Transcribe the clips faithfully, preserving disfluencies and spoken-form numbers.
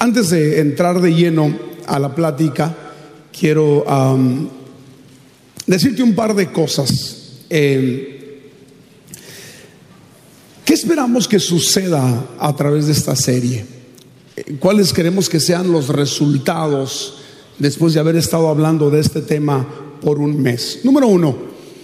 Antes de entrar de lleno a la plática, quiero um, decirte un par de cosas. Eh, ¿Qué esperamos que suceda a través de esta serie? ¿Cuáles queremos que sean los resultados después de haber estado hablando de este tema por un mes? Número uno,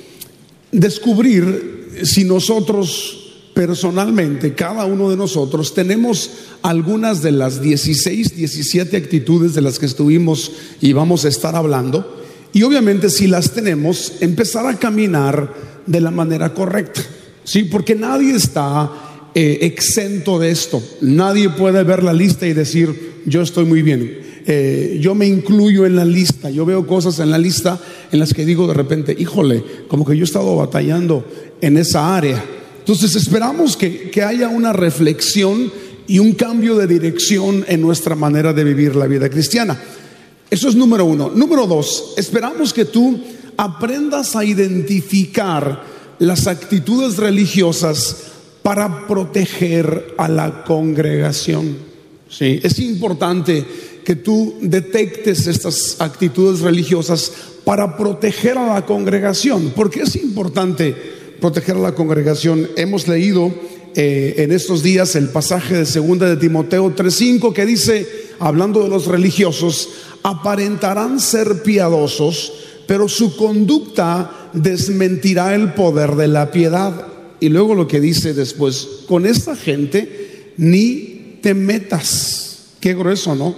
descubrir si nosotros personalmente, cada uno de nosotros, tenemos algunas de las dieciséis, diecisiete actitudes de las que estuvimos y vamos a estar hablando, y obviamente si las tenemos, empezar a caminar de la manera correcta, ¿sí? Porque nadie está eh, exento de esto. Nadie puede ver la lista y decir, yo estoy muy bien. Eh, yo me incluyo en la lista. Yo veo cosas en la lista en las que digo de repente, híjole, como que yo he estado batallando en esa área. Entonces esperamos que, que haya una reflexión y un cambio de dirección en nuestra manera de vivir la vida cristiana. Eso es número uno. Número dos, esperamos que tú aprendas a identificar las actitudes religiosas para proteger a la congregación. Sí, es importante que tú detectes estas actitudes religiosas para proteger a la congregación. ¿Por qué es importante proteger a la congregación? Hemos leído eh, en estos días el pasaje de segunda de Timoteo tres cinco que dice, hablando de los religiosos, aparentarán ser piadosos, pero su conducta desmentirá el poder de la piedad. Y luego lo que dice después, con esta gente ni te metas. Qué grueso, ¿no?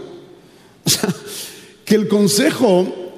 O sea, que el consejo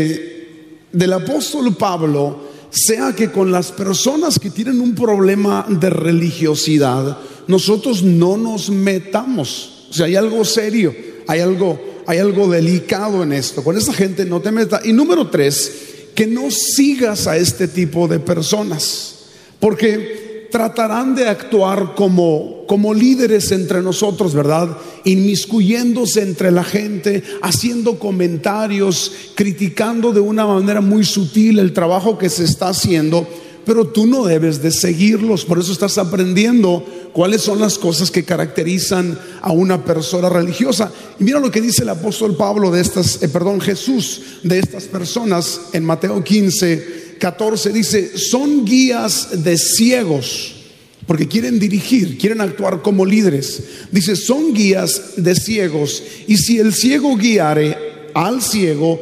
eh, del apóstol Pablo sea que con las personas que tienen un problema de religiosidad, nosotros no nos metamos. O sea, hay algo serio, hay algo, hay algo delicado en esto. Con esa gente no te metas. Y número tres, que no sigas a este tipo de personas, porque tratarán de actuar como, como líderes entre nosotros, ¿verdad? Inmiscuyéndose entre la gente, haciendo comentarios, criticando de una manera muy sutil el trabajo que se está haciendo, pero tú no debes de seguirlos. Por eso estás aprendiendo cuáles son las cosas que caracterizan a una persona religiosa. Y mira lo que dice el apóstol Pablo de estas, eh, perdón, Jesús de estas personas en Mateo quince catorce, dice, son guías de ciegos, porque quieren dirigir, quieren actuar como líderes. Dice, son guías de ciegos, y si el ciego guiare al ciego,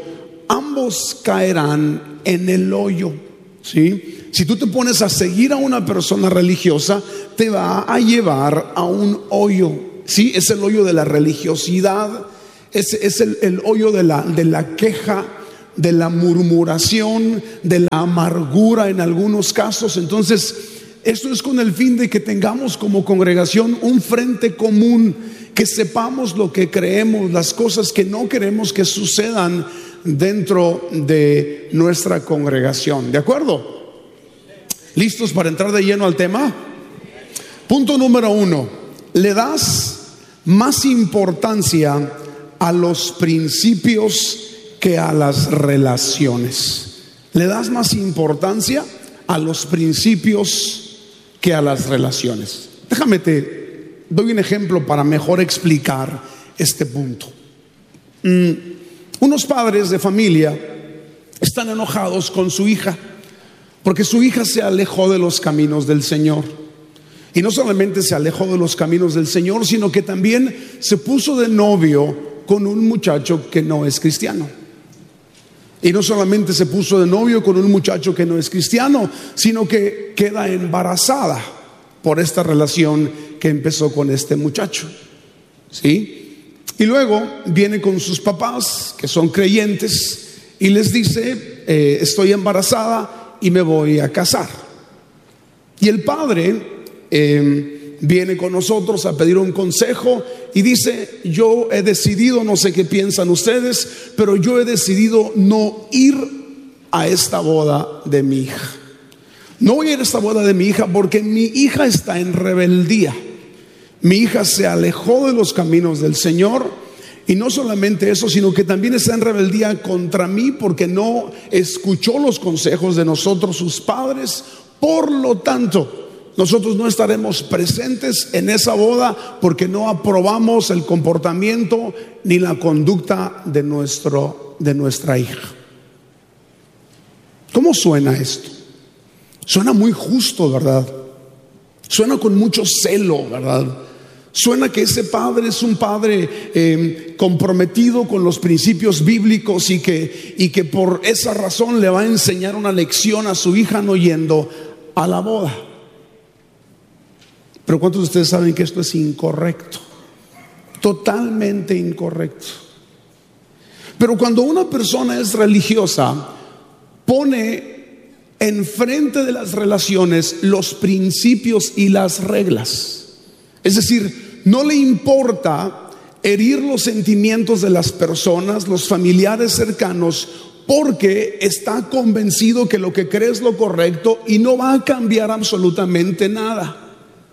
ambos caerán en el hoyo. ¿Sí? Si tú te pones a seguir a una persona religiosa, te va a llevar a un hoyo. ¿Sí? Es el hoyo de la religiosidad, es, es el, el hoyo de la, de la queja, de la murmuración, de la amargura en algunos casos. Entonces, esto es con el fin de que tengamos como congregación un frente común, que sepamos lo que creemos, las cosas que no queremos que sucedan dentro de nuestra congregación. ¿De acuerdo? ¿Listos para entrar de lleno al tema? Punto número uno, le das más importancia a los principios que a las relaciones. Le das más importancia a los principios que a las relaciones. Déjame te doy un ejemplo para mejor explicar este punto. Mm, unos padres de familia están enojados con su hija porque su hija se alejó de los caminos del Señor. Y no solamente se alejó de los caminos del Señor, sino que también se puso de novio con un muchacho que no es cristiano. Y no solamente se puso de novio con un muchacho que no es cristiano, sino que queda embarazada por esta relación que empezó con este muchacho. ¿Sí? Y luego viene con sus papás, que son creyentes, y les dice, eh, estoy embarazada y me voy a casar. Y el padre eh, viene con nosotros a pedir un consejo y dice, yo he decidido, no sé qué piensan ustedes, pero yo he decidido no ir a esta boda de mi hija. No voy a ir a esta boda de mi hija porque mi hija está en rebeldía. Mi hija se alejó de los caminos del Señor, y no solamente eso, sino que también está en rebeldía contra mí porque no escuchó los consejos de nosotros, sus padres. Por lo tanto, nosotros no estaremos presentes en esa boda porque no aprobamos el comportamiento ni la conducta de, nuestro, de nuestra hija. ¿Cómo suena esto? Suena muy justo, ¿verdad? Suena con mucho celo, ¿verdad? Suena que ese padre es un padre eh, comprometido con los principios bíblicos y que, y que por esa razón le va a enseñar una lección a su hija no yendo a la boda. Pero ¿cuántos de ustedes saben que esto es incorrecto? Totalmente incorrecto. Pero cuando una persona es religiosa, pone enfrente de las relaciones los principios y las reglas. Es decir, no le importa herir los sentimientos de las personas, los familiares cercanos, porque está convencido que lo que cree es lo correcto y no va a cambiar absolutamente nada.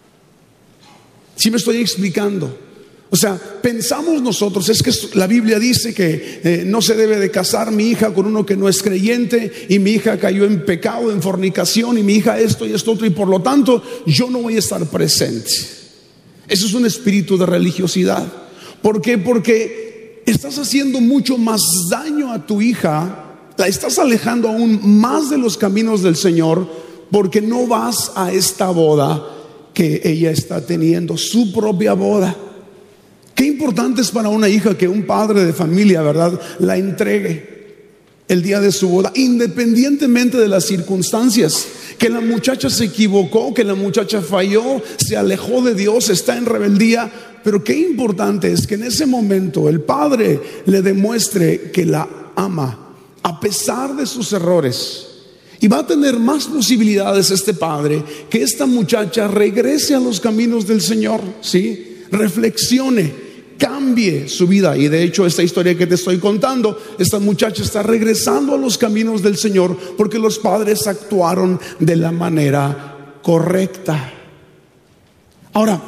¿Sí me estoy explicando? O sea, pensamos nosotros, es que la Biblia dice que eh, no se debe de casar mi hija con uno que no es creyente, y mi hija cayó en pecado, en fornicación, y mi hija esto y esto otro, y por lo tanto yo no voy a estar presente. Eso es un espíritu de religiosidad. ¿Por qué? Porque estás haciendo mucho más daño a tu hija, la estás alejando aún más de los caminos del Señor, porque no vas a esta boda que ella está teniendo, su propia boda. Qué importante es para una hija que un padre de familia, ¿verdad?, la entregue el día de su boda, independientemente de las circunstancias. Que la muchacha se equivocó, que la muchacha falló, se alejó de Dios, está en rebeldía. Pero qué importante es que en ese momento el padre le demuestre que la ama a pesar de sus errores. Y va a tener más posibilidades este padre que esta muchacha regrese a los caminos del Señor, ¿sí? Reflexione, cambie su vida. Y de hecho esta historia que te estoy contando, esta muchacha está regresando a los caminos del Señor porque los padres actuaron de la manera correcta. Ahora,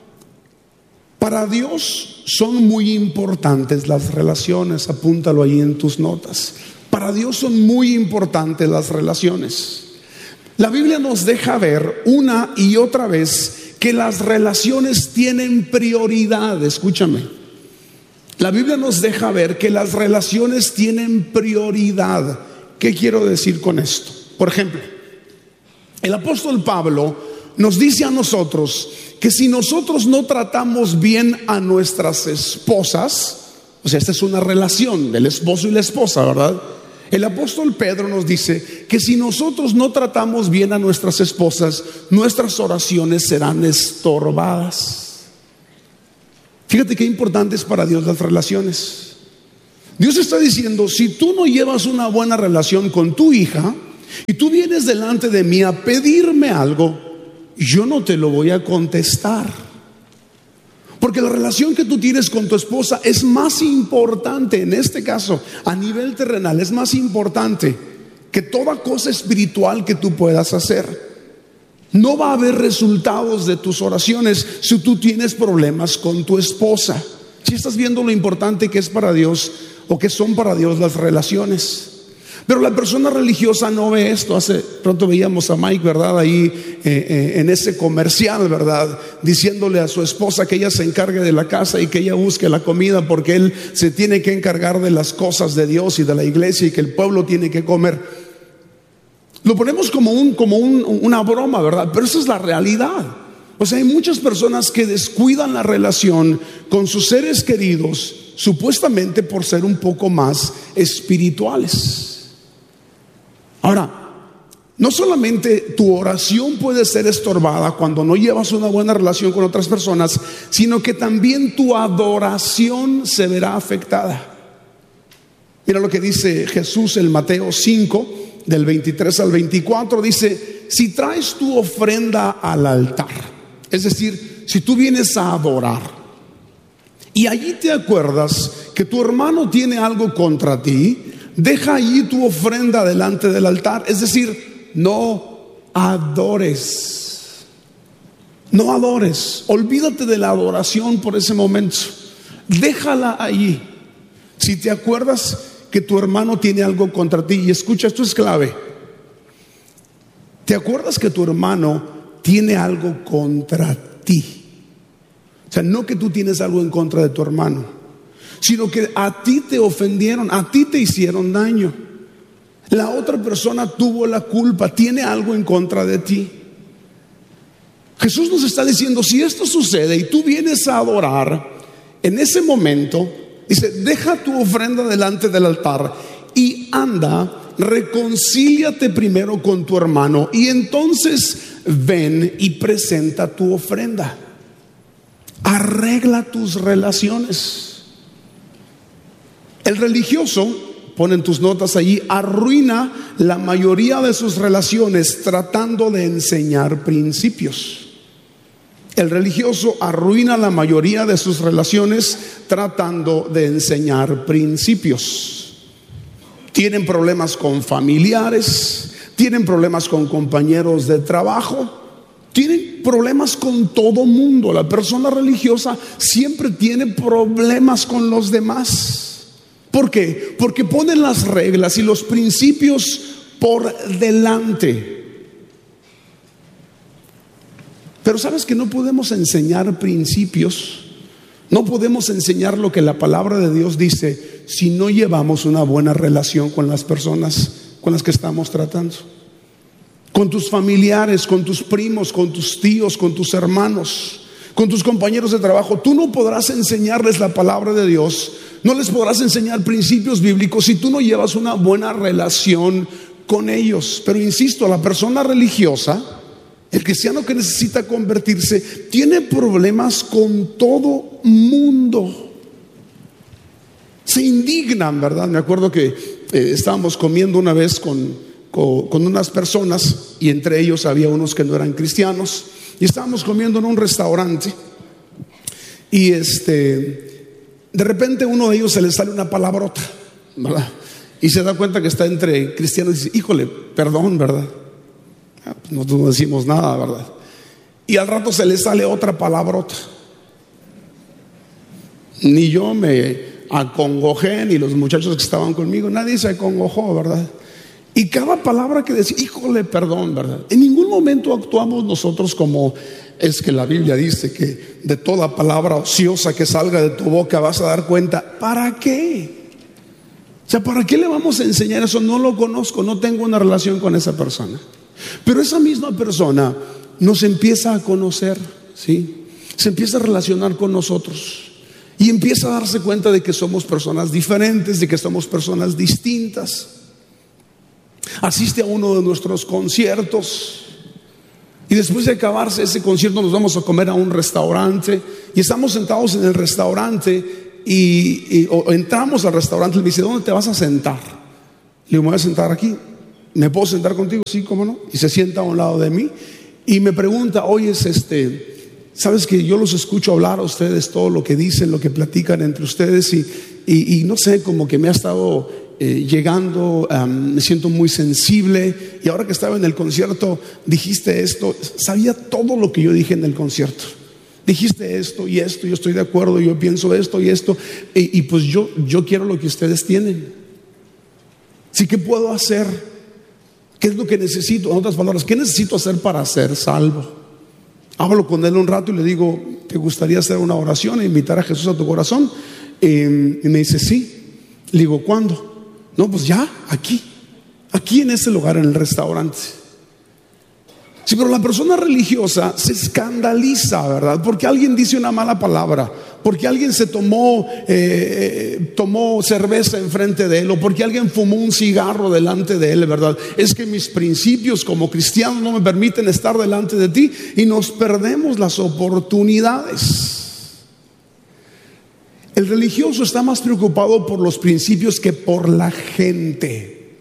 para Dios son muy importantes las relaciones. Apúntalo ahí en tus notas. Para Dios son muy importantes las relaciones. La Biblia nos deja ver una y otra vez que las relaciones tienen prioridad. Escúchame. La Biblia nos deja ver que las relaciones tienen prioridad. ¿Qué quiero decir con esto? Por ejemplo, el apóstol Pablo nos dice a nosotros que si nosotros no tratamos bien a nuestras esposas, o sea, esta es una relación del esposo y la esposa, ¿verdad? El apóstol Pedro nos dice que si nosotros no tratamos bien a nuestras esposas, nuestras oraciones serán estorbadas. Fíjate qué importante es para Dios las relaciones. Dios está diciendo, si tú no llevas una buena relación con tu hija y tú vienes delante de mí a pedirme algo, yo no te lo voy a contestar. Porque la relación que tú tienes con tu esposa es más importante, en este caso, a nivel terrenal, es más importante que toda cosa espiritual que tú puedas hacer. No va a haber resultados de tus oraciones si tú tienes problemas con tu esposa. Si estás viendo lo importante que es para Dios o que son para Dios las relaciones. Pero la persona religiosa no ve esto. Hace pronto veíamos a Mike, ¿verdad? Ahí eh, eh, en ese comercial, ¿verdad? Diciéndole a su esposa que ella se encargue de la casa y que ella busque la comida porque él se tiene que encargar de las cosas de Dios y de la iglesia y que el pueblo tiene que comer. Lo ponemos como, un, como un, una broma, ¿verdad? Pero esa es la realidad. O sea, hay muchas personas que descuidan la relación con sus seres queridos supuestamente por ser un poco más espirituales. Ahora, no solamente tu oración puede ser estorbada cuando no llevas una buena relación con otras personas, sino que también tu adoración se verá afectada. Mira lo que dice Jesús en Mateo cinco, del veintitrés al veinticuatro, dice, si traes tu ofrenda al altar, es decir, si tú vienes a adorar y allí te acuerdas que tu hermano tiene algo contra ti, deja allí tu ofrenda delante del altar. Es decir, no adores. No adores. Olvídate de la adoración por ese momento. Déjala allí. Si te acuerdas que tu hermano tiene algo contra ti, y escucha, esto es clave. ¿Te acuerdas que tu hermano tiene algo contra ti. O sea, no que tú tienes algo en contra de tu hermano, sino que a ti te ofendieron, a ti te hicieron daño. La otra persona tuvo la culpa, tiene algo en contra de ti. Jesús nos está diciendo, si esto sucede y tú vienes a adorar, en ese momento, dice, deja tu ofrenda delante del altar y anda, reconcíliate primero con tu hermano y entonces ven y presenta tu ofrenda. Arregla tus relaciones. El religioso, ponen tus notas allí, arruina la mayoría de sus relaciones tratando de enseñar principios. El religioso arruina la mayoría de sus relaciones tratando de enseñar principios. Tienen problemas con familiares, tienen problemas con compañeros de trabajo, tienen problemas con todo mundo. La persona religiosa siempre tiene problemas con los demás. ¿Por qué? Porque ponen las reglas y los principios por delante. Pero sabes que no podemos enseñar principios, no podemos enseñar lo que la palabra de Dios dice si no llevamos una buena relación con las personas con las que estamos tratando. Con tus familiares, con tus primos, con tus tíos, con tus hermanos, con tus compañeros de trabajo. Tú no podrás enseñarles la palabra de Dios, no les podrás enseñar principios bíblicos si tú no llevas una buena relación con ellos. Pero insisto, la persona religiosa, el cristiano que necesita convertirse, tiene problemas con todo mundo. Se indignan, ¿verdad? Me acuerdo que eh, estábamos comiendo una vez con, con, con unas personas, y entre ellos había unos que no eran cristianos, y estábamos comiendo en un restaurante, y este, de repente uno de ellos se le sale una palabrota, ¿verdad? Y se da cuenta que está entre cristianos y dice, híjole, perdón, ¿verdad? Nosotros no decimos nada, ¿verdad? Y al rato se le sale otra palabrota. Ni yo me acongojé, ni los muchachos que estaban conmigo, nadie se acongojó, ¿verdad? Y cada palabra que decía, híjole, perdón, ¿verdad? En ningún momento actuamos nosotros como es que la Biblia dice que de toda palabra ociosa que salga de tu boca vas a dar cuenta. ¿Para qué? O sea, ¿para qué le vamos a enseñar eso? No lo conozco, no tengo una relación con esa persona. Pero esa misma persona nos empieza a conocer, ¿sí? Se empieza a relacionar con nosotros y empieza a darse cuenta de que somos personas diferentes, de que somos personas distintas. Asiste a uno de nuestros conciertos y después de acabarse ese concierto nos vamos a comer a un restaurante y estamos sentados en el restaurante y, y o entramos al restaurante y me dice, ¿dónde te vas a sentar? Le digo, me voy a sentar aquí. ¿Me puedo sentar contigo? Sí, cómo no. Y se sienta a un lado de mí y me pregunta, oye, este, sabes que yo los escucho hablar a ustedes, todo lo que dicen, lo que platican entre ustedes y, y, y no sé, como que me ha estado eh, llegando, um, me siento muy sensible y ahora que estaba en el concierto dijiste esto, sabía todo lo que yo dije en el concierto. Dijiste esto y esto, yo estoy de acuerdo, yo pienso esto y esto y, y pues yo, yo quiero lo que ustedes tienen. Así que puedo hacer. ¿Qué es lo que necesito? En otras palabras, ¿qué necesito hacer para ser salvo? Hablo con él un rato y le digo, ¿te gustaría hacer una oración e invitar a Jesús a tu corazón? Eh, y me dice, sí. Le digo, ¿cuándo? No, pues ya, aquí. Aquí en este lugar, en el restaurante. Sí, pero la persona religiosa se escandaliza, ¿verdad? Porque alguien dice una mala palabra, porque alguien se tomó eh, tomó cerveza enfrente de él, o porque alguien fumó un cigarro delante de él, ¿verdad? Es que mis principios como cristiano no me permiten estar delante de ti y nos perdemos las oportunidades. El religioso está más preocupado por los principios que por la gente.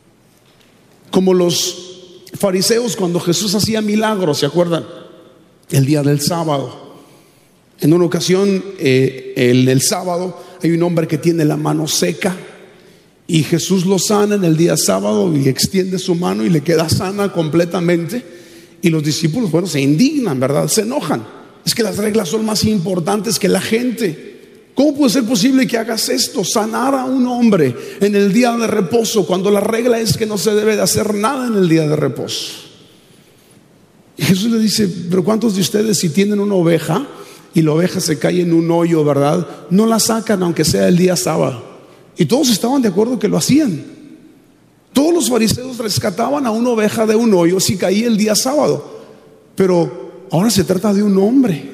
Como los fariseos cuando Jesús hacía milagros, ¿se acuerdan? El día del sábado. En una ocasión, eh, el, el sábado, hay un hombre que tiene la mano seca y Jesús lo sana en el día sábado y extiende su mano y le queda sana completamente. Y los discípulos, bueno, se indignan, ¿verdad? Se enojan. Es que las reglas son más importantes que la gente. ¿Cómo puede ser posible que hagas esto? Sanar a un hombre en el día de reposo, cuando la regla es que no se debe de hacer nada en el día de reposo. Y Jesús le dice, pero ¿cuántos de ustedes si tienen una oveja y la oveja se cae en un hoyo, verdad, no la sacan aunque sea el día sábado? Y todos estaban de acuerdo que lo hacían. Todos los fariseos rescataban a una oveja de un hoyo si caía el día sábado. Pero ahora se trata de un hombre.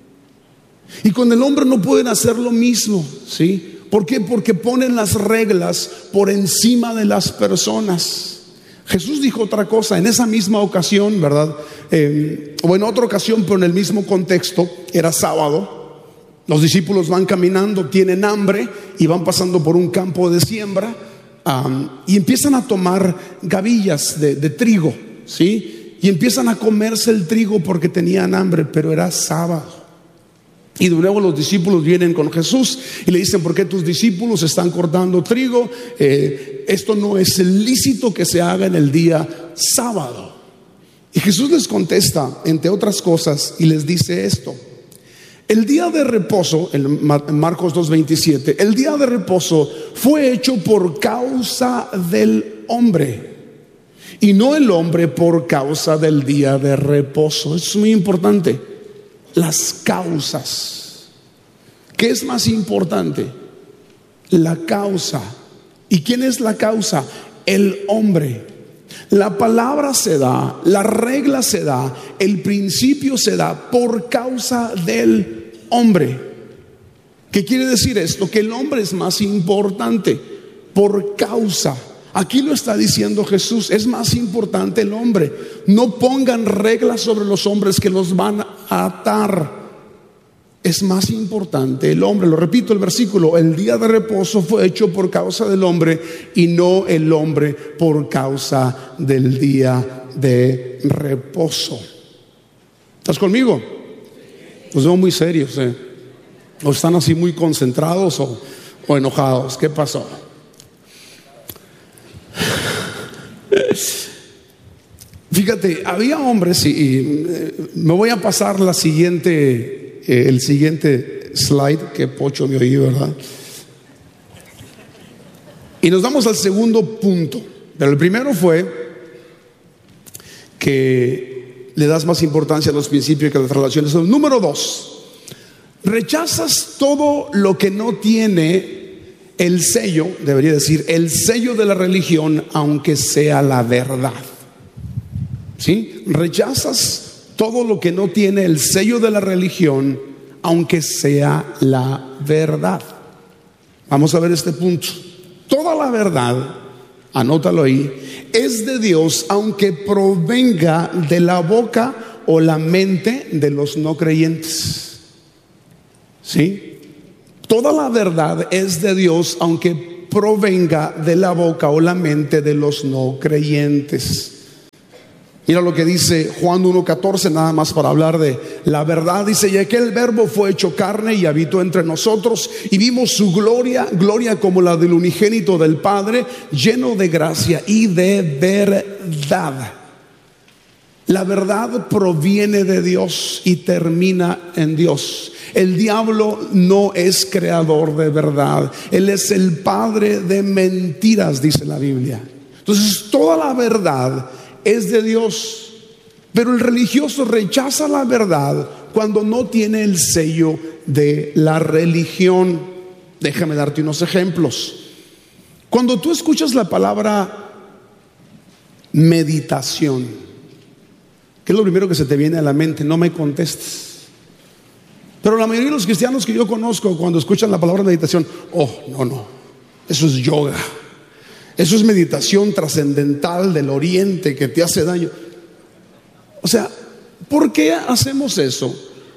Y con el hombre no pueden hacer lo mismo, ¿sí? ¿Por qué? Porque ponen las reglas por encima de las personas. Jesús dijo otra cosa en esa misma ocasión, ¿verdad? Eh, o en otra ocasión, pero en el mismo contexto, era sábado. Los discípulos van caminando, tienen hambre y van pasando por un campo de siembra, um, y empiezan a tomar gavillas de, de trigo, ¿sí? Y empiezan a comerse el trigo porque tenían hambre, pero era sábado. Y de nuevo los discípulos vienen con Jesús y le dicen, ¿por qué tus discípulos están cortando trigo? Eh, esto no es lícito que se haga en el día sábado. Y Jesús les contesta, entre otras cosas, y les dice esto: el día de reposo, en Marcos dos veintisiete, el día de reposo fue hecho por causa del hombre, y no el hombre por causa del día de reposo. Eso es muy importante. Las causas. ¿Qué es más importante? La causa. ¿Y quién es la causa? El hombre. La palabra se da, la regla se da, el principio se da por causa del hombre. ¿Qué quiere decir esto? Que el hombre es más importante por causa. Aquí lo está diciendo Jesús, es más importante el hombre. No pongan reglas sobre los hombres que los van a atar. Es más importante el hombre. Lo repito el versículo: el día de reposo fue hecho por causa del hombre y no el hombre por causa del día de reposo. ¿Estás conmigo? Los veo muy serios, ¿eh? O están así muy concentrados o, o enojados. ¿Qué pasó? Fíjate, había hombres, y, y me voy a pasar la siguiente, eh, el siguiente slide, que pocho me oí, ¿verdad? Y nos vamos al segundo punto. Pero el primero fue que le das más importancia a los principios que a las relaciones. Número dos, rechazas todo lo que no tiene el sello, debería decir, el sello de la religión, aunque sea la verdad. ¿Sí? Rechazas todo lo que no tiene el sello de la religión, aunque sea la verdad. Vamos a ver este punto. Toda la verdad, anótalo ahí, es de Dios, aunque provenga de la boca o la mente de los no creyentes. ¿Sí? Toda la verdad es de Dios, aunque provenga de la boca o la mente de los no creyentes. Mira lo que dice Juan uno catorce, nada más para hablar de la verdad. Dice: y aquel verbo fue hecho carne y habitó entre nosotros, y vimos su gloria, gloria como la del unigénito del Padre, lleno de gracia y de verdad. La verdad proviene de Dios y termina en Dios. El diablo no es creador de verdad. Él es el padre de mentiras, dice la Biblia. Entonces toda la verdad es de Dios, pero el religioso rechaza la verdad cuando no tiene el sello de la religión. Déjame darte unos ejemplos. Cuando tú escuchas la palabra meditación, ¿qué es lo primero que se te viene a la mente? No me contestes. Pero la mayoría de los cristianos que yo conozco, cuando escuchan la palabra meditación, oh, no, no, eso es yoga. Eso es meditación trascendental del oriente que te hace daño. O sea, ¿por qué hacemos eso?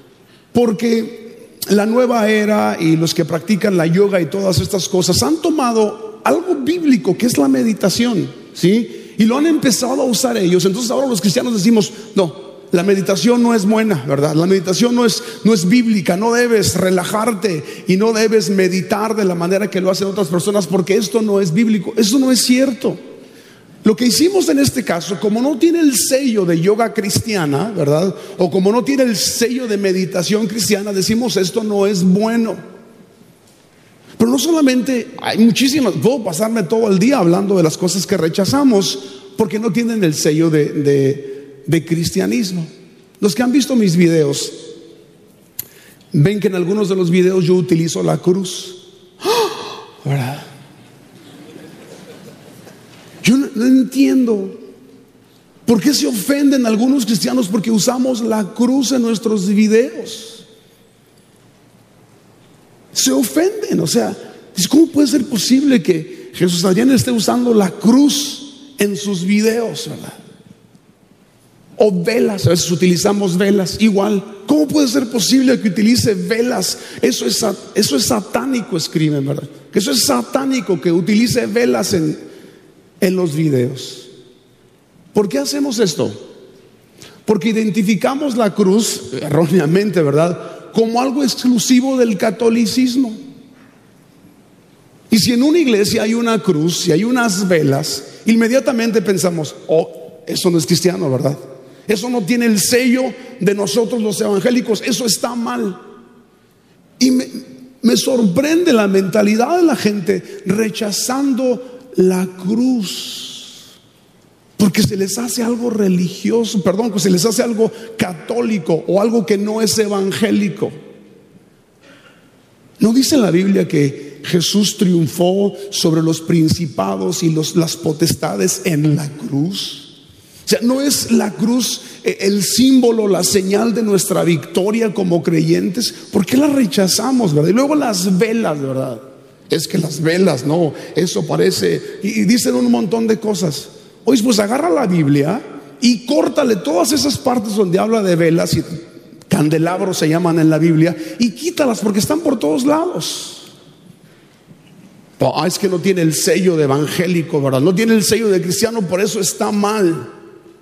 Porque la nueva era y los que practican la yoga y todas estas cosas han tomado algo bíblico que es la meditación, ¿sí? Y lo han empezado a usar ellos. Entonces ahora los cristianos decimos, no, la meditación no es buena, ¿verdad? La meditación no es, no es bíblica. No debes relajarte y no debes meditar de la manera que lo hacen otras personas, porque esto no es bíblico. Eso no es cierto. Lo que hicimos en este caso, como no tiene el sello de yoga cristiana, ¿verdad? O como no tiene el sello de meditación cristiana, decimos esto no es bueno. Pero no solamente, hay muchísimas, puedo pasarme todo el día hablando de las cosas que rechazamos porque no tienen el sello de, de de cristianismo. Los que han visto mis videos ven que en algunos de los videos yo utilizo la cruz, ¿verdad? Yo no, no entiendo por qué se ofenden algunos cristianos porque usamos la cruz en nuestros videos. Se ofenden, o sea, ¿cómo puede ser posible que Jesús Adrián esté usando la cruz en sus videos, verdad? O velas, a veces utilizamos velas, igual. ¿Cómo puede ser posible que utilice velas? Eso es, eso es satánico, escriben, ¿verdad? Que eso es satánico, que utilice velas en, en los videos. ¿Por qué hacemos esto? Porque identificamos la cruz, erróneamente, ¿verdad?, como algo exclusivo del catolicismo. Y si en una iglesia hay una cruz, si hay unas velas, inmediatamente pensamos, oh, eso no es cristiano, ¿verdad? Eso no tiene el sello de nosotros los evangélicos, eso está mal. Y me, me sorprende la mentalidad de la gente rechazando la cruz, porque se les hace algo religioso, perdón, que se les hace algo católico o algo que no es evangélico. ¿No dice la Biblia que Jesús triunfó sobre los principados y los, las potestades en la cruz? O sea, ¿no es la cruz el símbolo, la señal de nuestra victoria como creyentes? ¿Por qué la rechazamos, verdad? Y luego las velas, ¿verdad? Es que las velas, no, eso parece, y, y dicen un montón de cosas. Oye, pues agarra la Biblia y córtale todas esas partes donde habla de velas, y candelabros se llaman en la Biblia, y quítalas porque están por todos lados. Oh, es que no tiene el sello de evangélico, ¿verdad? No tiene el sello de cristiano, por eso está mal.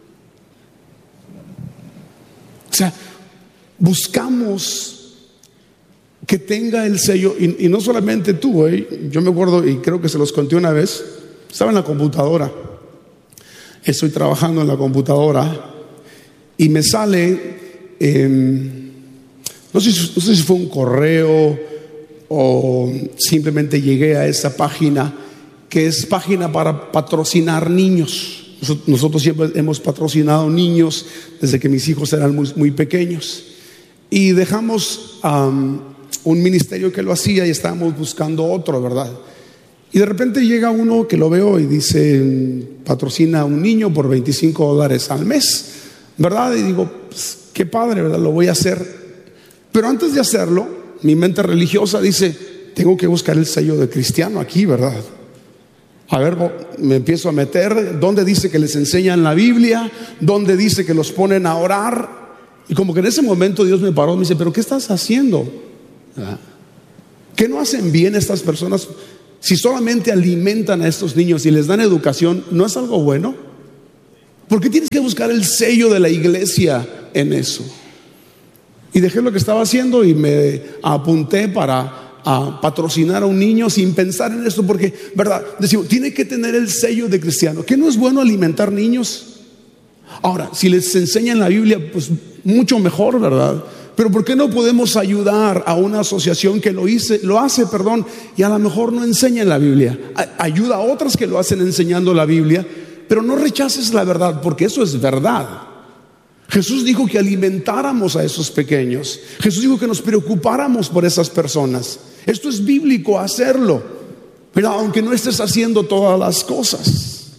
O sea, buscamos que tenga el sello, y, y no solamente tú, ¿eh? Yo me acuerdo, y creo que se los conté una vez, estaba en la computadora. Estoy trabajando en la computadora y me sale, eh, no sé, no sé si fue un correo o simplemente llegué a esa página, que es página para patrocinar niños. Nosotros siempre hemos patrocinado niños desde que mis hijos eran muy, muy pequeños. Y dejamos um, un ministerio que lo hacía y estábamos buscando otro, ¿verdad? Y de repente llega uno que lo veo y dice, patrocina a un niño por veinticinco dólares al mes, ¿verdad? Y digo, pues, qué padre, ¿verdad? Lo voy a hacer. Pero antes de hacerlo, mi mente religiosa dice, tengo que buscar el sello de cristiano aquí, ¿verdad? A ver, me empiezo a meter, ¿dónde dice que les enseñan la Biblia? ¿Dónde dice que los ponen a orar? Y como que en ese momento Dios me paró y me dice, ¿pero qué estás haciendo? ¿Verdad? ¿Qué no hacen bien estas personas? Si solamente alimentan a estos niños y les dan educación, ¿no es algo bueno? ¿Por qué tienes que buscar el sello de la iglesia en eso? Y dejé lo que estaba haciendo y me apunté para a patrocinar a un niño sin pensar en esto, porque, ¿verdad? Decimos, tiene que tener el sello de cristiano. ¿Qué no es bueno alimentar niños? Ahora, si les enseñan la Biblia, pues mucho mejor, ¿verdad? Pero ¿por qué no podemos ayudar a una asociación que lo, hice, lo hace, perdón, y a lo mejor no enseña la Biblia? Ayuda a otras que lo hacen enseñando la Biblia, pero no rechaces la verdad, porque eso es verdad. Jesús dijo que alimentáramos a esos pequeños. Jesús dijo que nos preocupáramos por esas personas. Esto es bíblico hacerlo, pero aunque no estés haciendo todas las cosas.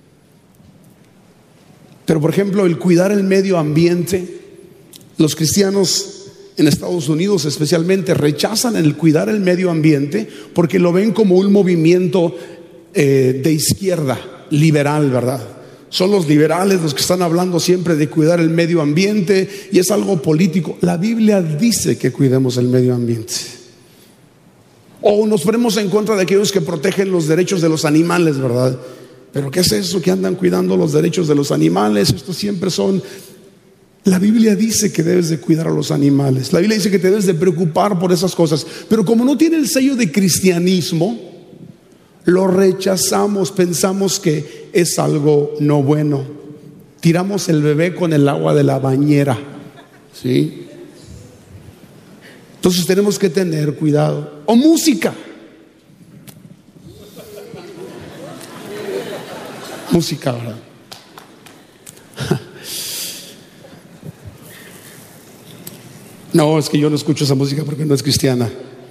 Pero por ejemplo, el cuidar el medio ambiente, los cristianos en Estados Unidos especialmente rechazan el cuidar el medio ambiente porque lo ven como un movimiento eh, de izquierda, liberal, ¿verdad? Son los liberales los que están hablando siempre de cuidar el medio ambiente y es algo político. La Biblia dice que cuidemos el medio ambiente. O nos ponemos en contra de aquellos que protegen los derechos de los animales, ¿verdad? Pero ¿qué es eso que andan cuidando los derechos de los animales? Estos siempre son... La Biblia dice que debes de cuidar a los animales. La Biblia dice que te debes de preocupar por esas cosas. Pero como no tiene el sello de cristianismo, lo rechazamos, pensamos que es algo no bueno. Tiramos el bebé con el agua de la bañera, ¿sí? Entonces tenemos que tener cuidado. O música. Música, ¿verdad? No, es que yo no escucho esa música porque no es cristiana.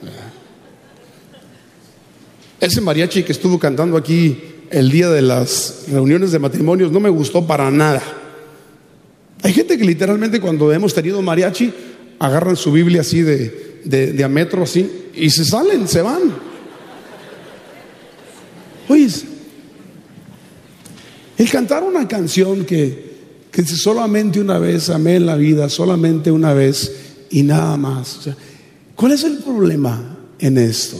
Ese mariachi que estuvo cantando aquí el día de las reuniones de matrimonios no me gustó para nada. Hay gente que literalmente cuando hemos tenido mariachi agarran su Biblia así de, de, de a metro así y se salen, se van. Oye, el cantar una canción que, que dice solamente una vez amé en la vida, solamente una vez y nada más. O sea, ¿cuál es el problema en esto?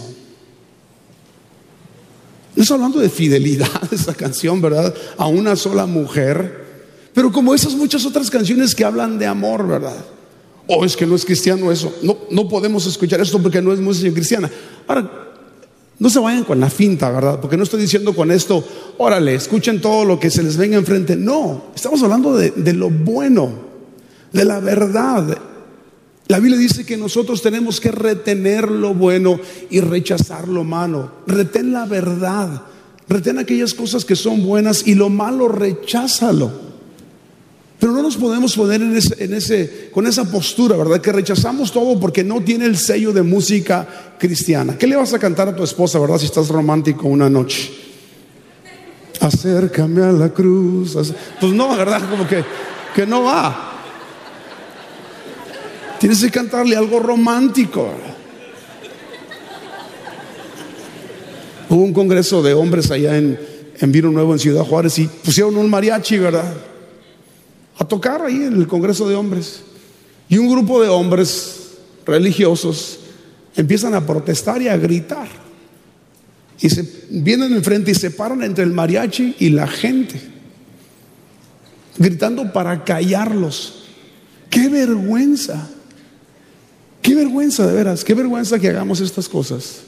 No estoy hablando de fidelidad, esa canción, ¿verdad? A una sola mujer. Pero como esas muchas otras canciones que hablan de amor, ¿verdad? O oh, es que no es cristiano eso. No, no podemos escuchar esto porque no es música cristiana. Ahora, no se vayan con la finta, ¿verdad? Porque no estoy diciendo con esto, órale, escuchen todo lo que se les venga enfrente. No, estamos hablando de, de lo bueno, de la verdad. La Biblia dice que nosotros tenemos que retener lo bueno y rechazar lo malo. Retén la verdad, retén aquellas cosas que son buenas y lo malo recházalo. Pero no nos podemos poner en ese, en ese, con esa postura, ¿verdad? Que rechazamos todo porque no tiene el sello de música cristiana. ¿Qué le vas a cantar a tu esposa, verdad? Si estás romántico una noche. Acércame a la cruz. Pues no, ¿verdad? Como que, que no va. Tienes que cantarle algo romántico. Hubo un congreso de hombres allá en, en Vino Nuevo, en Ciudad Juárez, y pusieron un mariachi, ¿verdad? A tocar ahí en el congreso de hombres. Y un grupo de hombres religiosos empiezan a protestar y a gritar. Y se vienen enfrente y se paran entre el mariachi y la gente, gritando para callarlos. ¡Qué vergüenza! Qué vergüenza, de veras, qué vergüenza que hagamos estas cosas.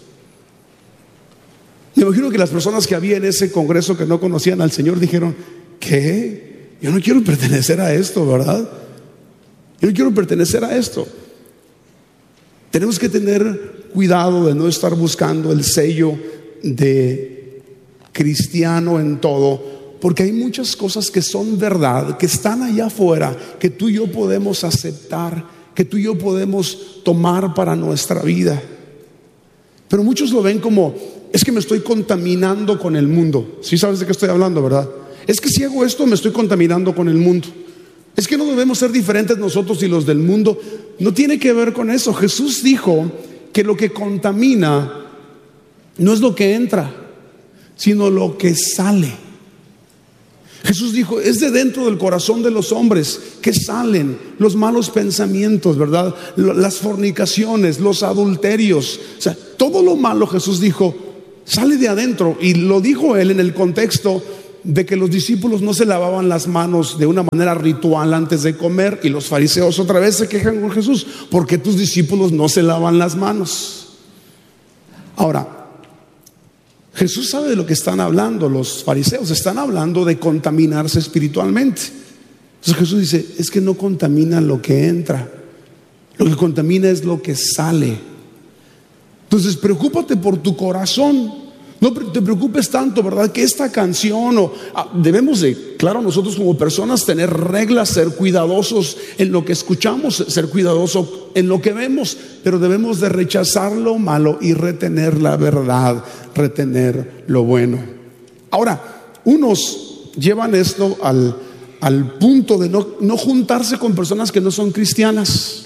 Me imagino que las personas que había en ese congreso que no conocían al Señor dijeron, ¿qué? Yo no quiero pertenecer a esto, ¿verdad? Yo no quiero pertenecer a esto. Tenemos que tener cuidado de no estar buscando el sello de cristiano en todo, porque hay muchas cosas que son verdad, que están allá afuera, que tú y yo podemos aceptar, que tú y yo podemos tomar para nuestra vida. Pero muchos lo ven como, es que me estoy contaminando con el mundo. ¿Sí sabes de qué estoy hablando, verdad? Es que si hago esto me estoy contaminando con el mundo. Es que no debemos ser diferentes nosotros y los del mundo. No tiene que ver con eso. Jesús dijo que lo que contamina no es lo que entra, sino lo que sale. Jesús dijo, es de dentro del corazón de los hombres que salen los malos pensamientos, ¿verdad? Las fornicaciones, los adulterios. O sea, todo lo malo, Jesús dijo, sale de adentro. Y lo dijo él en el contexto de que los discípulos no se lavaban las manos de una manera ritual antes de comer. Y los fariseos otra vez se quejan con Jesús, ¿por qué tus discípulos no se lavan las manos? Ahora, Jesús sabe de lo que están hablando. Los fariseos están hablando de contaminarse espiritualmente. Entonces Jesús dice, es que no contamina lo que entra, lo que contamina es lo que sale. Entonces preocúpate por tu corazón. No te preocupes tanto, ¿verdad? Que esta canción o, ah, debemos de, claro, nosotros como personas tener reglas, ser cuidadosos en lo que escuchamos, ser cuidadosos en lo que vemos, pero debemos de rechazar lo malo y retener la verdad, retener lo bueno. Ahora, unos llevan esto al, al punto de no, no juntarse con personas que no son cristianas.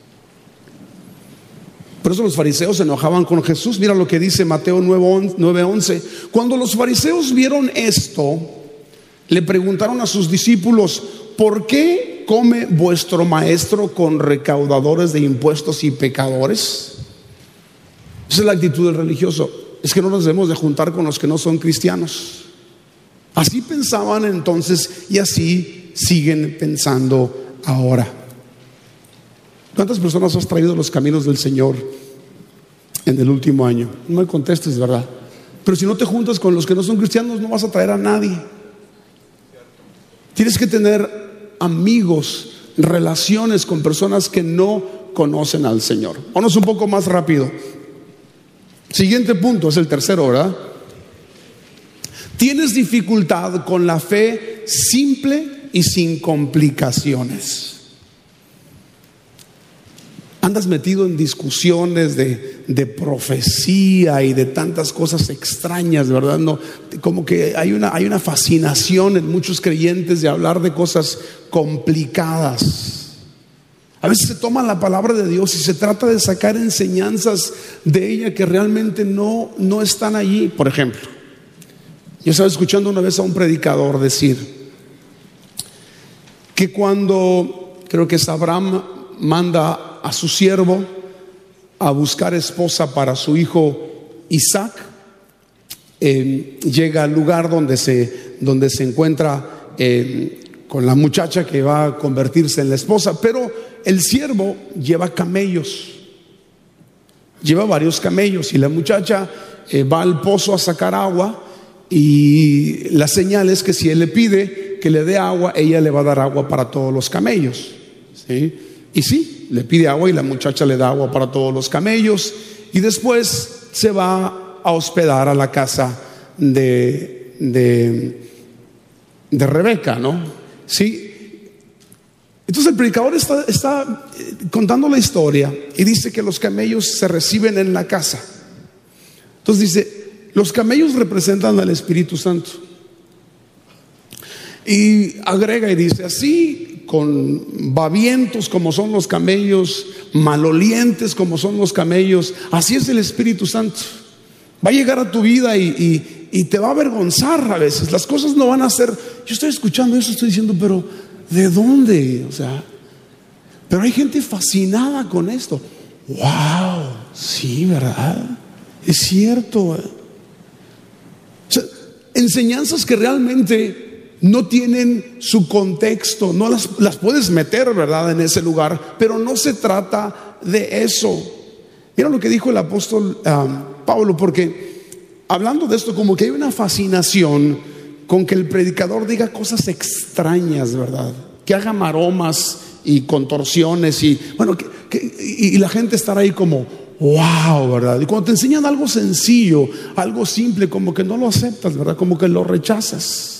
Por eso los fariseos se enojaban con Jesús. Mira lo que dice Mateo nueve once. Cuando los fariseos vieron esto, le preguntaron a sus discípulos, ¿por qué come vuestro maestro con recaudadores de impuestos y pecadores? Esa es la actitud del religioso. Es que no nos debemos de juntar con los que no son cristianos. Así pensaban entonces y así siguen pensando ahora. ¿Cuántas personas has traído a los caminos del Señor en el último año? No me contestes, ¿verdad? Pero si no te juntas con los que no son cristianos, no vas a traer a nadie. Tienes que tener amigos, relaciones con personas que no conocen al Señor. Vamos un poco más rápido. Siguiente punto, es el tercero, ¿verdad? Tienes dificultad con la fe simple y sin complicaciones. Andas metido en discusiones de, de profecía y de tantas cosas extrañas, ¿verdad? No, como que hay una, hay una fascinación en muchos creyentes de hablar de cosas complicadas. A veces se toma la palabra de Dios y se trata de sacar enseñanzas de ella que realmente no, no están allí. Por ejemplo, yo estaba escuchando una vez a un predicador decir que cuando, creo que es Abraham, manda a su siervo a buscar esposa para su hijo Isaac, eh, llega al lugar donde se, donde se encuentra eh, con la muchacha que va a convertirse en la esposa, pero el siervo lleva camellos, lleva varios camellos, y la muchacha eh, va al pozo a sacar agua, y la señal es que si él le pide que le dé agua, ella le va a dar agua para todos los camellos, ¿sí? Y sí, le pide agua y la muchacha le da agua para todos los camellos, y después se va a hospedar a la casa de, de, de Rebeca, ¿no? Sí. Entonces el predicador está, está contando la historia y dice que los camellos se reciben en la casa. Entonces dice, los camellos representan al Espíritu Santo. Y agrega y dice, así, con babientos como son los camellos, malolientes como son los camellos, así es el Espíritu Santo. Va a llegar a tu vida y, y, y te va a avergonzar a veces. Las cosas no van a ser. Yo estoy escuchando eso, estoy diciendo, pero ¿de dónde? O sea, pero hay gente fascinada con esto. Wow, sí, ¿verdad? Es cierto. O sea, enseñanzas que realmente no tienen su contexto, no las, las puedes meter, ¿verdad?, en ese lugar, pero no se trata de eso. Mira lo que dijo el apóstol um, Pablo, porque hablando de esto, como que hay una fascinación con que el predicador diga cosas extrañas, ¿verdad?, que haga maromas y contorsiones y bueno, que, que, y, y la gente estará ahí como wow, ¿verdad? Y cuando te enseñan algo sencillo, algo simple, como que no lo aceptas, ¿verdad?, como que lo rechazas.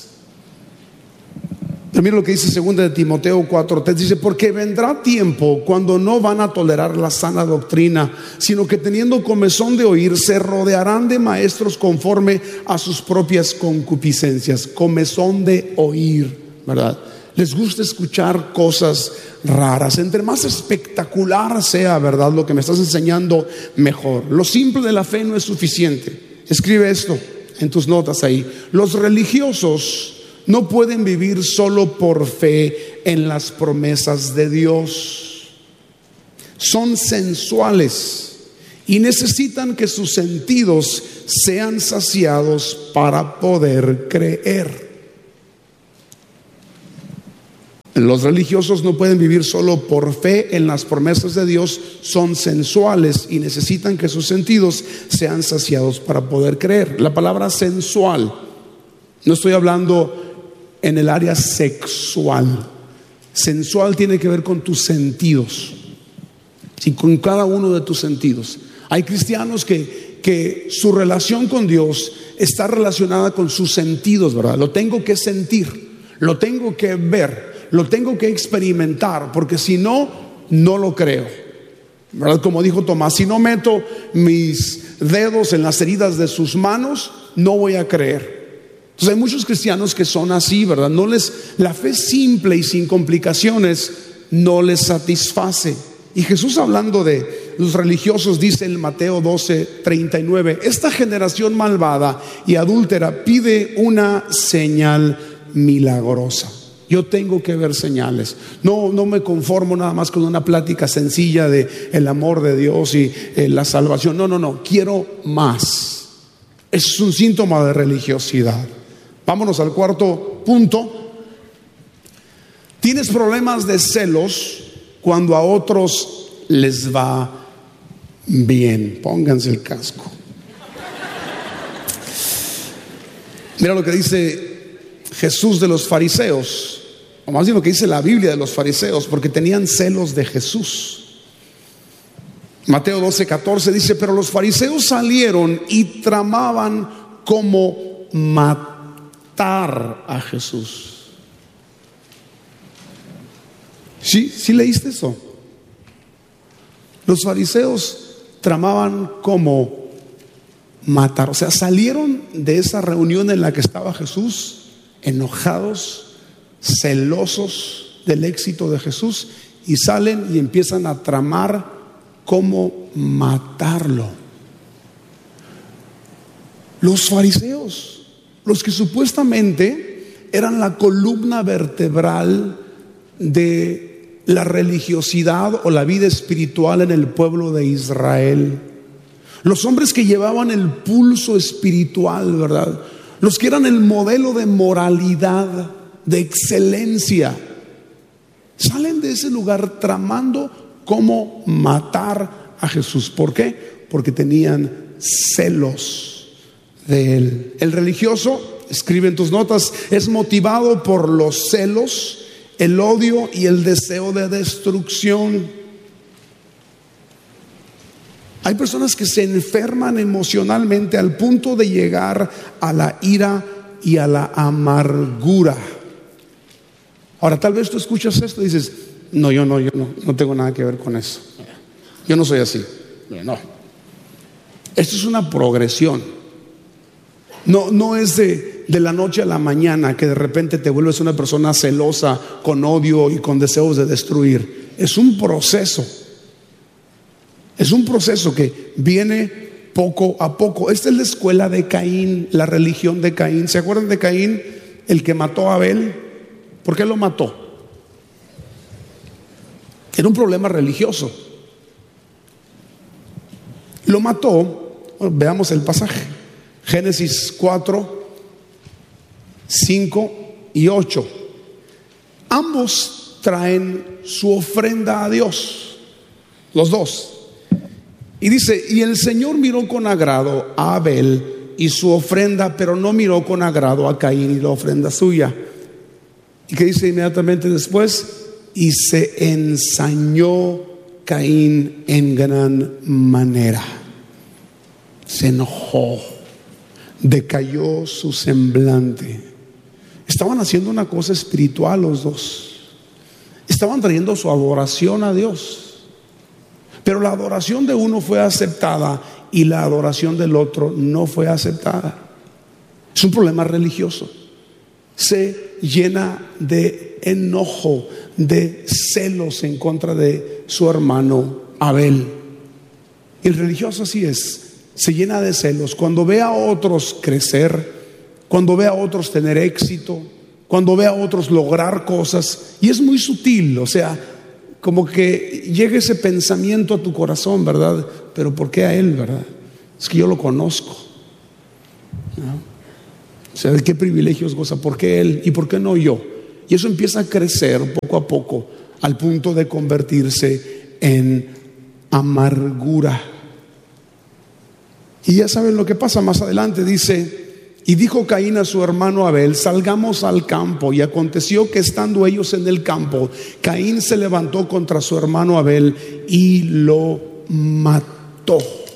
Mira lo que dice segunda de Timoteo cuatro tres, dice, porque vendrá tiempo cuando no van a tolerar la sana doctrina, sino que teniendo comezón de oír, se rodearán de maestros conforme a sus propias concupiscencias. Comezón de oír, ¿verdad? Les gusta escuchar cosas raras. Entre más espectacular sea, ¿verdad?, lo que me estás enseñando, mejor. Lo simple de la fe no es suficiente. Escribe esto en tus notas ahí. Los religiosos no pueden vivir solo por fe en las promesas de Dios. Son sensuales y necesitan que sus sentidos sean saciados para poder creer. Los religiosos no pueden vivir solo por fe en las promesas de Dios, son sensuales y necesitan que sus sentidos sean saciados para poder creer. La palabra sensual, no estoy hablando en el área sexual. Sensual tiene que ver con tus sentidos, y con cada uno de tus sentidos. Hay cristianos que, que su relación con Dios está relacionada con sus sentidos, ¿verdad? Lo tengo que sentir, lo tengo que ver, lo tengo que experimentar, porque si no, no lo creo, ¿verdad? Como dijo Tomás, si no meto mis dedos en las heridas de sus manos, no voy a creer. Entonces hay muchos cristianos que son así, ¿verdad? No les, la fe simple y sin complicaciones no les satisface. Y Jesús, hablando de los religiosos, dice en Mateo doce treinta y nueve, esta generación malvada y adúltera pide una señal milagrosa. Yo tengo que ver señales. No, no me conformo nada más con una plática sencilla de el amor de Dios y eh, la salvación. No, no, no, quiero más. Eso es un síntoma de religiosidad. Vámonos al cuarto punto. Tienes problemas de celos cuando a otros les va bien. Pónganse el casco. Mira lo que dice Jesús de los fariseos, o más bien lo que dice la Biblia de los fariseos, porque tenían celos de Jesús. Mateo doce catorce dice, pero los fariseos salieron y tramaban como matar a Jesús. ¿Sí? ¿Sí leíste eso? Los fariseos tramaban cómo matar. O sea, salieron de esa reunión en la que estaba Jesús enojados, celosos del éxito de Jesús, y salen y empiezan a tramar cómo matarlo. Los fariseos, los que supuestamente eran la columna vertebral de la religiosidad o la vida espiritual en el pueblo de Israel, los hombres que llevaban el pulso espiritual, ¿verdad? Los que eran el modelo de moralidad, de excelencia, salen de ese lugar tramando cómo matar a Jesús. ¿Por qué? Porque tenían celos de él. El religioso, escribe en tus notas, es motivado por los celos, el odio y el deseo de destrucción. Hay personas que se enferman emocionalmente al punto de llegar a la ira y a la amargura. Ahora, tal vez tú escuchas esto y dices, no, yo no, yo no, no tengo nada que ver con eso. Yo no soy así. No. Esto es una progresión. No, no es de, de la noche a la mañana que de repente te vuelves una persona celosa, con odio y con deseos de destruir. Es un proceso. Es un proceso que viene poco a poco. Esta es la escuela de Caín, la religión de Caín. ¿Se acuerdan de Caín, el que mató a Abel? ¿Por qué lo mató? Era un problema religioso. Lo mató, bueno, veamos el pasaje. Génesis cuatro, cinco y ocho. Ambos traen su ofrenda a Dios, los dos. Y dice, y el Señor miró con agrado a Abel y su ofrenda, pero no miró con agrado a Caín y la ofrenda suya. ¿Y qué dice inmediatamente después? Y se ensañó Caín en gran manera. Se enojó, decayó su semblante. Estaban haciendo una cosa espiritual los dos. Estaban trayendo su adoración a Dios. Pero la adoración de uno fue aceptada y la adoración del otro no fue aceptada. Es un problema religioso. Se llena de enojo, de celos en contra de su hermano Abel. Y el religioso así es, se llena de celos cuando ve a otros crecer, cuando ve a otros tener éxito, cuando ve a otros lograr cosas. Y es muy sutil, o sea, como que llega ese pensamiento a tu corazón, ¿verdad? Pero ¿por qué a él, verdad? Es que yo lo conozco, ¿no? O sea, ¿de qué privilegios goza? ¿Por qué él? ¿Y por qué no yo? Y eso empieza a crecer poco a poco al punto de convertirse en amargura. Y ya saben lo que pasa más adelante. Dice, y dijo Caín a su hermano Abel, salgamos al campo. Y aconteció que estando ellos en el campo, Caín se levantó contra su hermano Abel y lo mató.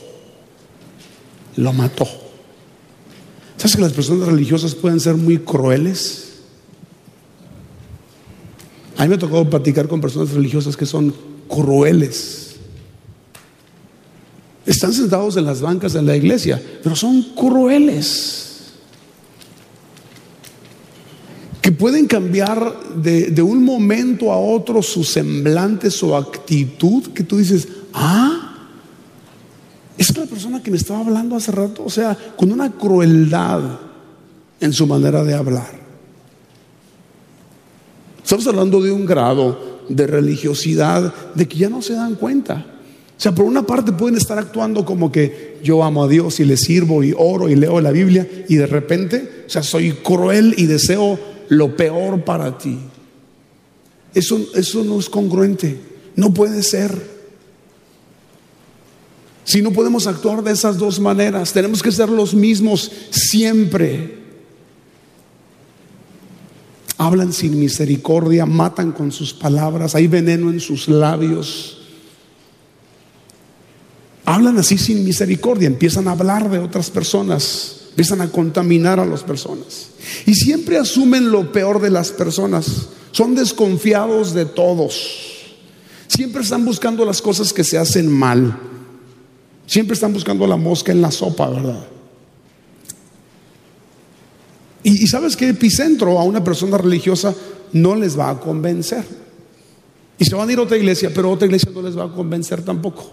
Lo mató. ¿Sabes que las personas religiosas pueden ser muy crueles? A mí me tocó platicar con personas religiosas que son crueles. Están sentados en las bancas de la iglesia, pero son crueles. Que pueden cambiar de, de un momento a otro su semblante, su actitud, que tú dices, ah, es la persona que me estaba hablando hace rato, o sea, con una crueldad en su manera de hablar. Estamos hablando de un grado de religiosidad de que ya no se dan cuenta. O sea, por una parte pueden estar actuando como que yo amo a Dios y le sirvo y oro y leo la Biblia, y de repente, o sea, soy cruel y deseo lo peor para ti. Eso, eso no es congruente, no puede ser. Si no podemos actuar de esas dos maneras, tenemos que ser los mismos siempre. Hablan sin misericordia, matan con sus palabras, hay veneno en sus labios. Hablan así sin misericordia, empiezan a hablar de otras personas, empiezan a contaminar a las personas. Y siempre asumen lo peor de las personas, son desconfiados de todos. Siempre están buscando las cosas que se hacen mal. Siempre están buscando la mosca en la sopa, ¿verdad? Y, y sabes que epicentro a una persona religiosa no les va a convencer. Y se van a ir a otra iglesia, pero otra iglesia no les va a convencer tampoco.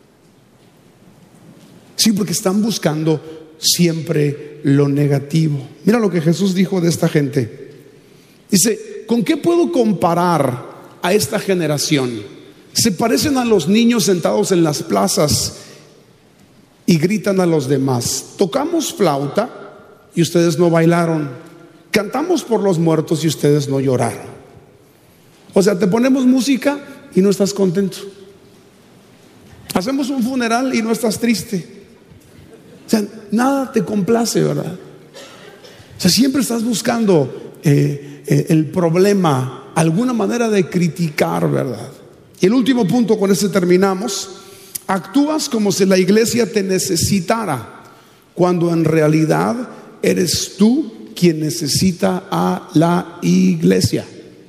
Sí, porque están buscando siempre lo negativo. Mira lo que Jesús dijo de esta gente. Dice, ¿con qué puedo comparar a esta generación? Se parecen a los niños sentados en las plazas y gritan a los demás: tocamos flauta y ustedes no bailaron, cantamos por los muertos y ustedes no lloraron. O sea, te ponemos música y no estás contento, hacemos un funeral y no estás triste. O sea, nada te complace, ¿verdad? O sea, siempre estás buscando eh, eh, el problema, alguna manera de criticar, ¿verdad? Y el último punto, con este terminamos. Actúas como si la iglesia te necesitara, cuando en realidad eres tú quien necesita a la iglesia.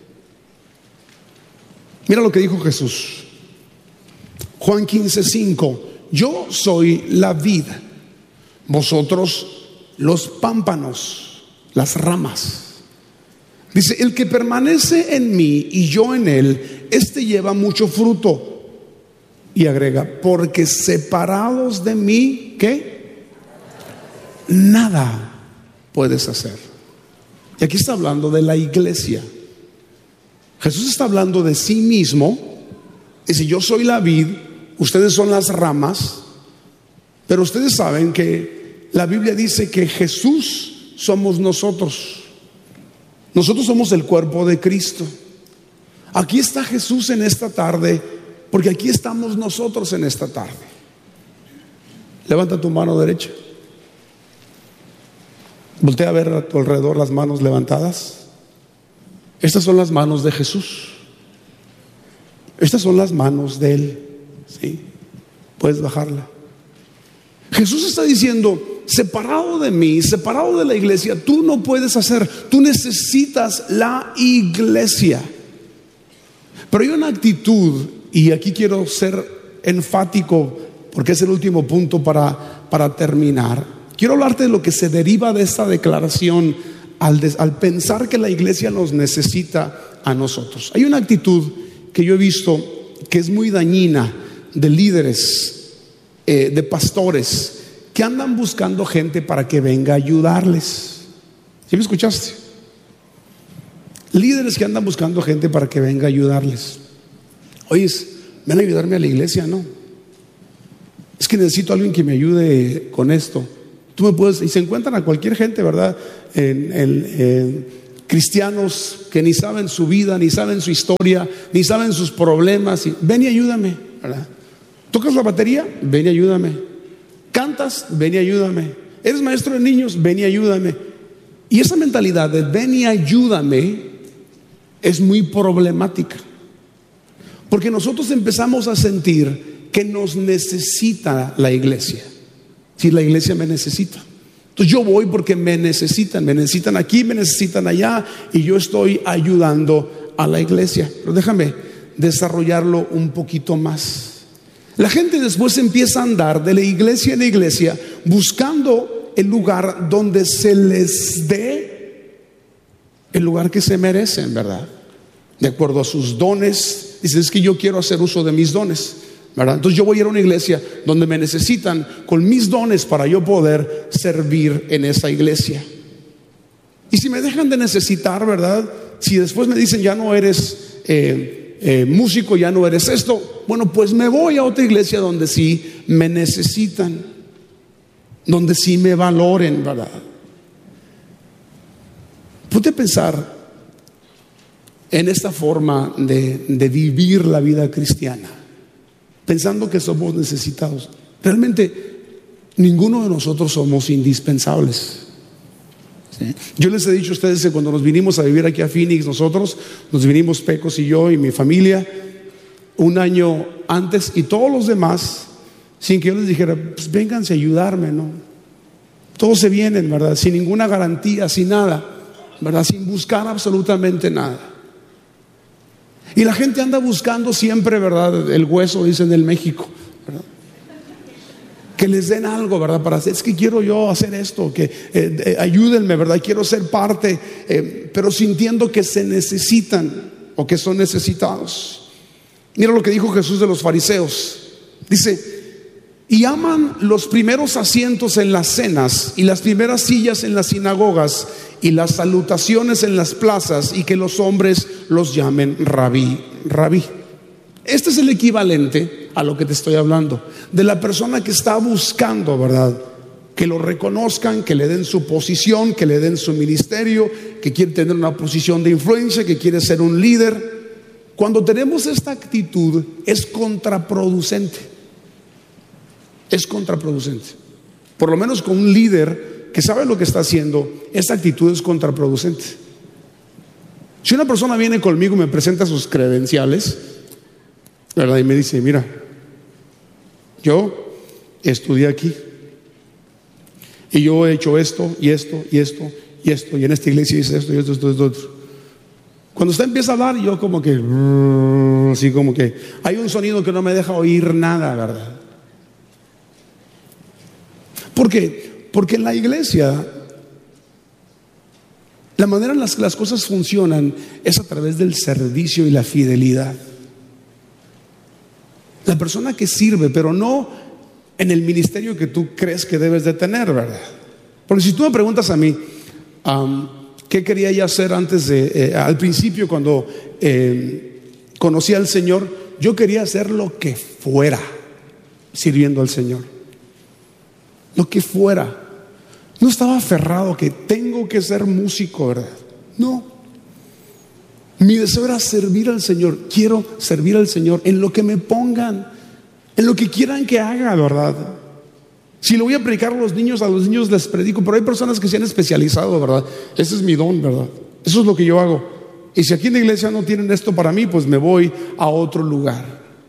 Mira lo que dijo Jesús. Juan quince cinco. Yo soy la vid, vosotros los pámpanos, las ramas. Dice, el que permanece en mí y yo en él, este lleva mucho fruto. Y agrega, porque separados de mí, ¿qué? Nada puedes hacer. Y aquí está hablando de la iglesia. Jesús está hablando de sí mismo. Dice, yo soy la vid, ustedes son las ramas. Pero ustedes saben que la Biblia dice que Jesús somos nosotros. Nosotros somos el cuerpo de Cristo. Aquí está Jesús en esta tarde, porque aquí estamos nosotros en esta tarde. Levanta tu mano derecha. Voltea a ver a tu alrededor las manos levantadas. Estas son las manos de Jesús. Estas son las manos de Él. ¿Sí? Puedes bajarla. Jesús está diciendo, separado de mí, separado de la iglesia, tú no puedes hacer. Tú necesitas la iglesia. Pero hay una actitud, y aquí quiero ser enfático porque es el último punto para, para terminar. Quiero hablarte de lo que se deriva de esta declaración al, de, al pensar que la iglesia nos necesita a nosotros. Hay una actitud que yo he visto que es muy dañina de líderes, eh, de pastores, que andan buscando gente para que venga a ayudarles. ¿Sí me escuchaste? Líderes que andan buscando gente para que venga a ayudarles. Oye, ven a ayudarme a la iglesia, ¿no? Es que necesito a alguien que me ayude con esto. Tú me puedes, y se encuentran a cualquier gente, ¿verdad? En, en, en cristianos que ni saben su vida, ni saben su historia, ni saben sus problemas. Y, ven y ayúdame, ¿verdad? ¿Tocas la batería? Ven y ayúdame. ¿Cantas? Ven y ayúdame. ¿Eres maestro de niños? Ven y ayúdame. Y esa mentalidad de ven y ayúdame es muy problemática, porque nosotros empezamos a sentir que nos necesita la iglesia. Si la iglesia me necesita, entonces yo voy porque me necesitan, me necesitan aquí, me necesitan allá, y yo estoy ayudando a la iglesia. Pero déjame desarrollarlo un poquito más. La gente después empieza a andar de la iglesia en iglesia buscando el lugar donde se les dé el lugar que se merecen, ¿verdad? De acuerdo a sus dones. Dice, es que yo quiero hacer uso de mis dones, ¿verdad? Entonces yo voy a ir a una iglesia donde me necesitan con mis dones para yo poder servir en esa iglesia. Y si me dejan de necesitar, ¿verdad? Si después me dicen ya no eres eh, eh, músico, ya no eres esto, bueno, pues me voy a otra iglesia donde sí me necesitan, donde sí me valoren, ¿verdad? Ponte a pensar en esta forma de, de vivir la vida cristiana, pensando que somos necesitados. Realmente ninguno de nosotros somos indispensables. ¿Sí? Yo les he dicho a ustedes que cuando nos vinimos a vivir aquí a Phoenix, nosotros nos vinimos, Pecos y yo y mi familia, un año antes, y todos los demás, sin que yo les dijera, pues vénganse a ayudarme, ¿no? Todos se vienen, ¿verdad? Sin ninguna garantía, sin nada, ¿verdad? Sin buscar absolutamente nada. Y la gente anda buscando siempre, ¿verdad? El hueso, dicen en México, ¿verdad? Que les den algo, ¿verdad? Para hacer, es que quiero yo hacer esto, que eh, eh, ayúdenme, ¿verdad? Quiero ser parte, eh, pero sintiendo que se necesitan o que son necesitados. Mira lo que dijo Jesús de los fariseos. Dice: y aman los primeros asientos en las cenas y las primeras sillas en las sinagogas y las salutaciones en las plazas, y que los hombres los llamen rabí, rabí. Este es el equivalente a lo que te estoy hablando, de la persona que está buscando, ¿verdad? Que lo reconozcan, que le den su posición, que le den su ministerio, que quiere tener una posición de influencia, que quiere ser un líder. Cuando tenemos esta actitud es contraproducente. Es contraproducente. Por lo menos con un líder que sabe lo que está haciendo, esta actitud es contraproducente. Si una persona viene conmigo y me presenta sus credenciales, ¿verdad? Y me dice: mira, yo estudié aquí y yo he hecho esto y esto y esto y esto, y en esta iglesia hice esto y esto, esto, esto, esto. Cuando usted empieza a hablar, yo como que así como que hay un sonido que no me deja oír nada, ¿verdad? ¿Por qué? Porque en la iglesia la manera en la que las cosas funcionan es a través del servicio y la fidelidad. La persona que sirve, pero no en el ministerio que tú crees que debes de tener, ¿verdad? Porque si tú me preguntas a mí, um, ¿qué quería yo hacer antes de, eh, al principio cuando eh, conocí al Señor? Yo quería hacer lo que fuera sirviendo al Señor. Lo que fuera. No estaba aferrado que tengo que ser músico, ¿verdad? No. Mi deseo era servir al Señor. Quiero servir al Señor en lo que me pongan, en lo que quieran que haga, ¿verdad? Si lo voy a predicar a los niños, a los niños les predico. Pero hay personas que se han especializado, ¿verdad? Ese es mi don, ¿verdad? Eso es lo que yo hago. Y si aquí en la iglesia no tienen esto para mí, pues me voy a otro lugar.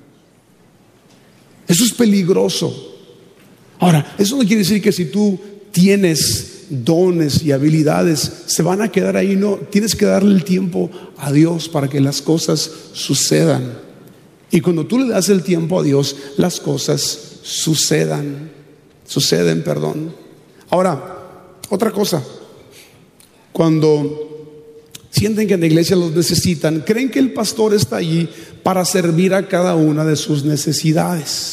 Eso es peligroso. Ahora, eso no quiere decir que si tú tienes dones y habilidades se van a quedar ahí. No, tienes que darle el tiempo a Dios para que las cosas sucedan. Y cuando tú le das el tiempo a Dios, las cosas sucedan. Suceden, perdón. Ahora, otra cosa. Cuando sienten que en la iglesia los necesitan, creen que el pastor está allí para servir a cada una de sus necesidades.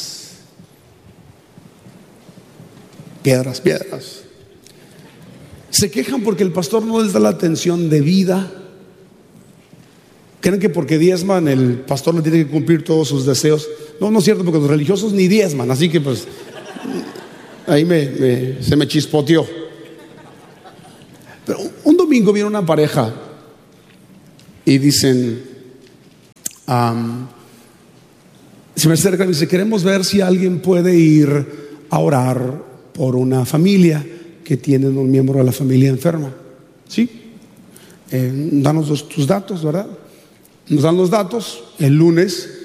Piedras, piedras. Se quejan porque el pastor no les da la atención debida. Creen que porque diezman el pastor le tiene que cumplir todos sus deseos. No, no es cierto, porque los religiosos ni diezman. Así que pues ahí me, me, se me chispoteó. Pero un domingo viene una pareja y dicen, um, se me acercan y dice: queremos ver si alguien puede ir a orar por una familia que tienen un miembro de la familia enferma. ¿Sí? Eh, danos los, tus datos, ¿verdad? Nos dan los datos. El lunes